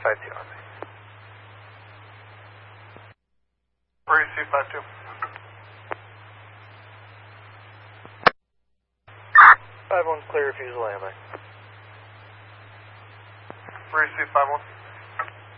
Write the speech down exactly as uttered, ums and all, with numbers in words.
side two on me. Breeze C five two. five one clear refusal, am I? Breeze C five one.